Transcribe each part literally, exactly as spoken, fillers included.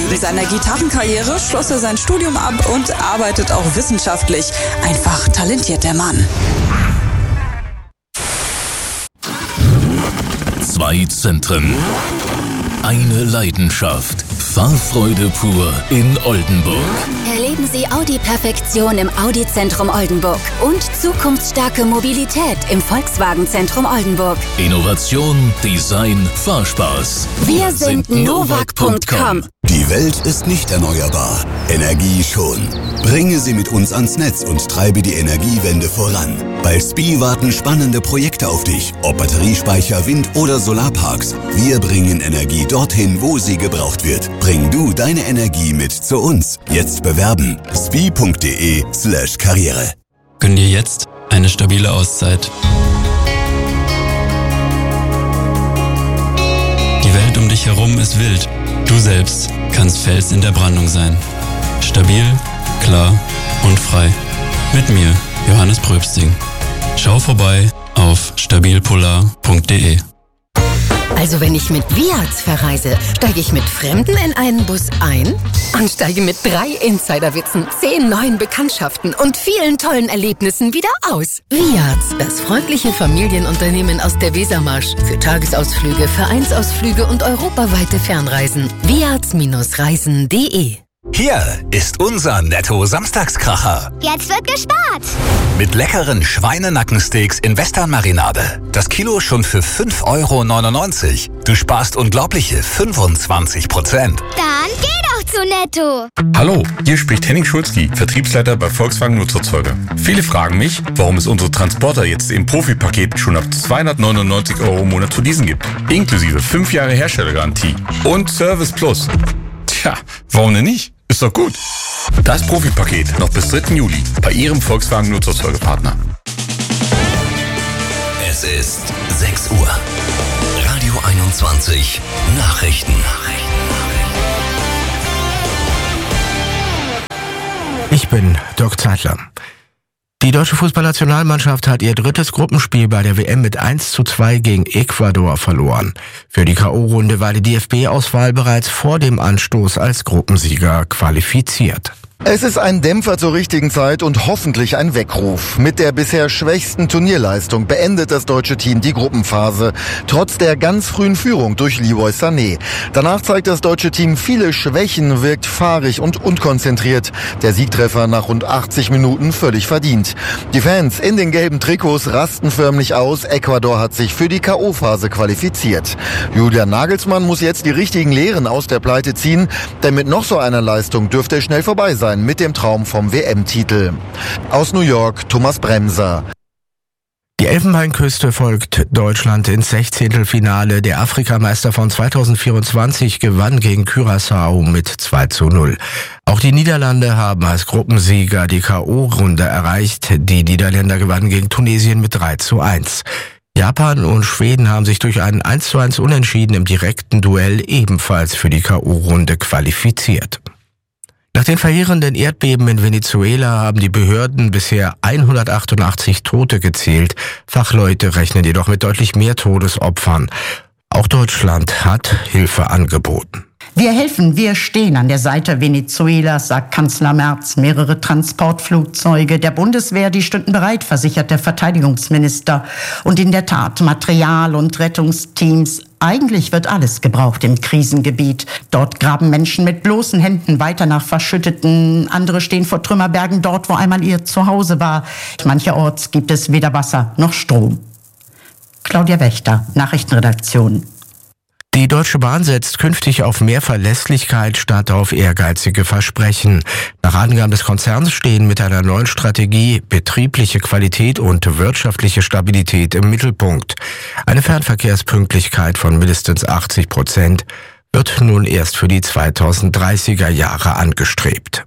Mit seiner Gitarrenkarriere schloss er sein Studium ab und arbeitet auch wissenschaftlich. Einfach talentiert der Mann. Zwei Zentren, eine Leidenschaft. Fahrfreude pur in Oldenburg. Erleben Sie Audi-Perfektion im Audi-Zentrum Oldenburg und zukunftsstarke Mobilität im Volkswagen-Zentrum Oldenburg. Innovation, Design, Fahrspaß. Wir sind Novak Punkt com. Die Welt ist nicht erneuerbar, Energie schon. Bringe sie mit uns ans Netz und treibe die Energiewende voran. Bei S P I warten spannende Projekte auf dich, ob Batteriespeicher, Wind- oder Solarparks. Wir bringen Energie dorthin, wo sie gebraucht wird. Bring du deine Energie mit zu uns. Jetzt bewerben. spi punkt de slash karriere. Gönn dir jetzt eine stabile Auszeit. Die Welt um dich herum ist wild. Du selbst kannst Fels in der Brandung sein. Stabil, klar und frei. Mit mir, Johannes Pröbsting. Schau vorbei auf stabilpolar punkt de. Also wenn ich mit Viaz verreise, steige ich mit Fremden in einen Bus ein und steige mit drei Insiderwitzen, zehn neuen Bekanntschaften und vielen tollen Erlebnissen wieder aus. Viaz, das freundliche Familienunternehmen aus der Wesermarsch. Für Tagesausflüge, Vereinsausflüge und europaweite Fernreisen. viaz Reisen punkt de. Hier ist unser Netto-Samstagskracher. Jetzt wird gespart. Mit leckeren Schweinenackensteaks in Western-Marinade. Das Kilo schon für fünf Euro neunundneunzig. Du sparst unglaubliche fünfundzwanzig Prozent. Dann geh doch zu Netto. Hallo, hier spricht Henning Schulzki, Vertriebsleiter bei Volkswagen Nutzerzeuger. Viele fragen mich, warum es unsere Transporter jetzt im Profipaket schon ab zweihundertneunundneunzig Euro im Monat zu leasen gibt. Inklusive fünf Jahre Herstellergarantie und Service Plus. Tja, warum denn nicht? Ist doch gut. Das Profipaket noch bis dritten Juli bei Ihrem Volkswagen Nutzerzeugerpartner. Es ist sechs Uhr. Radio einundzwanzig. Nachrichten. Ich bin Dirk Zeitler. Die deutsche Fußballnationalmannschaft hat ihr drittes Gruppenspiel bei der W M mit eins zu zwei gegen Ecuador verloren. Für die K O-Runde war die D F B-Auswahl bereits vor dem Anstoß als Gruppensieger qualifiziert. Es ist ein Dämpfer zur richtigen Zeit und hoffentlich ein Weckruf. Mit der bisher schwächsten Turnierleistung beendet das deutsche Team die Gruppenphase, trotz der ganz frühen Führung durch Leroy Sané. Danach zeigt das deutsche Team viele Schwächen, wirkt fahrig und unkonzentriert. Der Siegtreffer nach rund achtzig Minuten völlig verdient. Die Fans in den gelben Trikots rasten förmlich aus. Ecuador hat sich für die K O-Phase qualifiziert. Julian Nagelsmann muss jetzt die richtigen Lehren aus der Pleite ziehen, denn mit noch so einer Leistung dürfte es schnell vorbei sein mit dem Traum vom W M-Titel. Aus New York, Thomas Bremser. Die Elfenbeinküste folgt Deutschland ins Sechzehntelfinale. Der Afrikameister von zweitausendvierundzwanzig gewann gegen Curaçao mit zwei zu null. Auch die Niederlande haben als Gruppensieger die K O-Runde erreicht. Die Niederländer gewannen gegen Tunesien mit drei zu eins. Japan und Schweden haben sich durch einen eins zu eins Unentschieden im direkten Duell ebenfalls für die K O-Runde qualifiziert. Nach den verheerenden Erdbeben in Venezuela haben die Behörden bisher hundertachtundachtzig Tote gezählt. Fachleute rechnen jedoch mit deutlich mehr Todesopfern. Auch Deutschland hat Hilfe angeboten. Wir helfen, wir stehen an der Seite Venezuelas, sagt Kanzler Merz. Mehrere Transportflugzeuge der Bundeswehr, die stünden bereit, versichert der Verteidigungsminister. Und in der Tat, Material und Rettungsteams. Eigentlich wird alles gebraucht im Krisengebiet. Dort graben Menschen mit bloßen Händen weiter nach Verschütteten. Andere stehen vor Trümmerbergen dort, wo einmal ihr Zuhause war. Mancherorts gibt es weder Wasser noch Strom. Claudia Wächter, Nachrichtenredaktion. Die Deutsche Bahn setzt künftig auf mehr Verlässlichkeit statt auf ehrgeizige Versprechen. Nach Angaben des Konzerns stehen mit einer neuen Strategie betriebliche Qualität und wirtschaftliche Stabilität im Mittelpunkt. Eine Fernverkehrspünktlichkeit von mindestens achtzig Prozent wird nun erst für die zweitausenddreißiger Jahre angestrebt.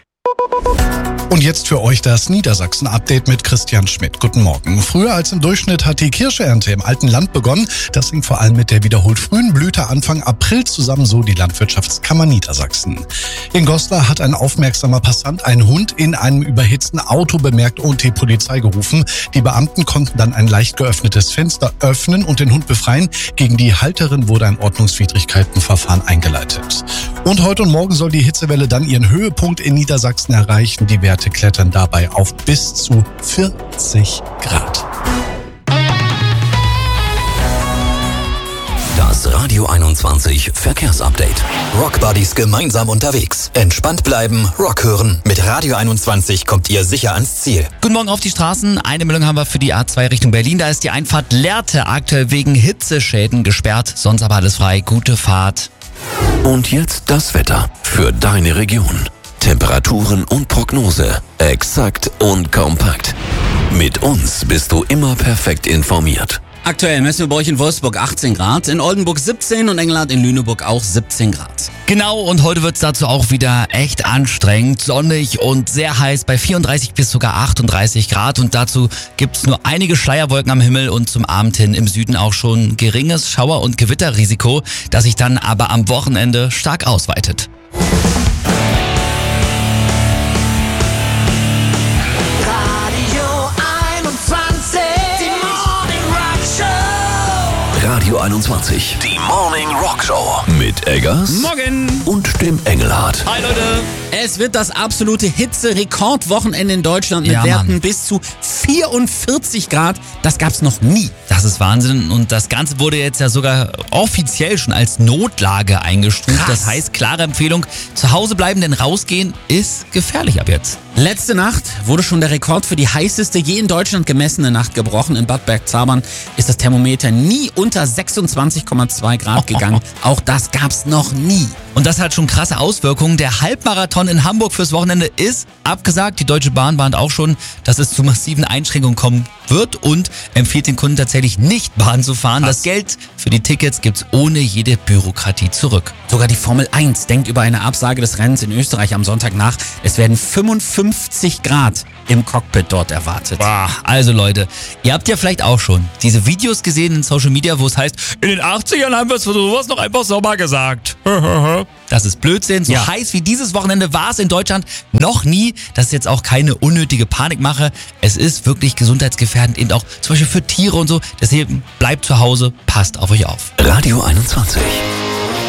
Und jetzt für euch das Niedersachsen-Update mit Christian Schmidt. Guten Morgen. Früher als im Durchschnitt hat die Kirscheernte im alten Land begonnen. Das hängt vor allem mit der wiederholt frühen Blüte Anfang April zusammen, so die Landwirtschaftskammer Niedersachsen. In Goslar hat ein aufmerksamer Passant einen Hund in einem überhitzten Auto bemerkt und die Polizei gerufen. Die Beamten konnten dann ein leicht geöffnetes Fenster öffnen und den Hund befreien. Gegen die Halterin wurde ein Ordnungswidrigkeitenverfahren eingeleitet. Und Und heute und morgen soll die Hitzewelle dann ihren Höhepunkt in Niedersachsen erreichen. Die Werte klettern dabei auf bis zu vierzig Grad. Das Radio einundzwanzig Verkehrsupdate. Rockbuddies gemeinsam unterwegs. Entspannt bleiben, Rock hören. Mit Radio einundzwanzig kommt ihr sicher ans Ziel. Guten Morgen auf die Straßen. Eine Meldung haben wir für die A zwei Richtung Berlin. Da ist die Einfahrt Lehrte aktuell wegen Hitzeschäden gesperrt. Sonst aber alles frei. Gute Fahrt. Und jetzt das Wetter für deine Region. Temperaturen und Prognose. Exakt und kompakt. Mit uns bist du immer perfekt informiert. Aktuell messen wir bei euch in Wolfsburg achtzehn Grad, in Oldenburg siebzehn und Engelhardt in Lüneburg auch siebzehn Grad. Genau, und heute wird's dazu auch wieder echt anstrengend, sonnig und sehr heiß bei vierunddreißig bis sogar achtunddreißig Grad. Und dazu gibt's nur einige Schleierwolken am Himmel und zum Abend hin im Süden auch schon geringes Schauer- und Gewitterrisiko, das sich dann aber am Wochenende stark ausweitet. Radio einundzwanzig, die Morning Rock Show mit Eggers Morgen und dem Engelhardt. Hi Leute! Es wird das absolute Hitze-Rekordwochenende in Deutschland mit Ja, Werten Mann. bis zu vierundvierzig Grad. Das gab's noch nie. Das ist Wahnsinn und das Ganze wurde jetzt ja sogar offiziell schon als Notlage eingestuft. Krass. Das heißt, klare Empfehlung, zu Hause bleiben, denn rausgehen ist gefährlich ab jetzt. Letzte Nacht wurde schon der Rekord für die heißeste je in Deutschland gemessene Nacht gebrochen. In Bad Bergzabern ist das Thermometer nie unter sechsundzwanzig Komma zwei Grad gegangen. Auch das gab's noch nie. Und das hat schon krasse Auswirkungen. Der Halbmarathon in Hamburg fürs Wochenende ist abgesagt. Die Deutsche Bahn warnt auch schon, dass es zu massiven Einschränkungen kommen wird und empfiehlt den Kunden tatsächlich nicht Bahn zu fahren. Was? Das Geld für die Tickets gibt's ohne jede Bürokratie zurück. Sogar die Formel eins denkt über eine Absage des Rennens in Österreich am Sonntag nach. Es werden fünfundfünfzig Grad im Cockpit dort erwartet. Boah, also Leute, ihr habt ja vielleicht auch schon diese Videos gesehen in Social Media, wo es heißt, in den achtzigern haben wir es für sowas noch einfach Sommer gesagt. Das ist Blödsinn. So Ja. heiß wie dieses Wochenende war es in Deutschland noch nie. Das ist jetzt auch keine unnötige Panikmache. Es ist wirklich gesundheitsgefährdend, eben auch zum Beispiel für Tiere und so. Deswegen bleibt zu Hause, passt auf euch auf. Radio einundzwanzig.